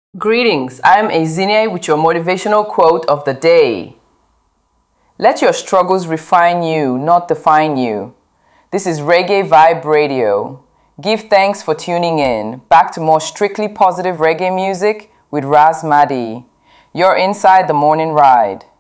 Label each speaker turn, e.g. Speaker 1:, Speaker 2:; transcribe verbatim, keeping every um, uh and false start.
Speaker 1: Greetings, I'm Ezinne with your motivational quote of the day. Let your struggles refine you, not define you. This is Reggae Vibe Radio. Give thanks for tuning in. Back to more strictly positive reggae music with Raz Maddy. You're inside the morning ride.